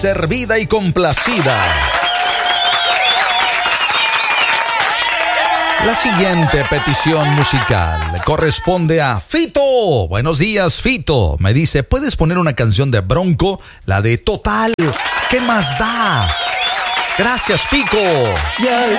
servida y complacida. La siguiente petición musical le corresponde a Fito. Buenos días, Fito. Me dice, ¿puedes poner una canción de Bronco? La de Total. ¿Qué más da? Gracias, Pico. Ya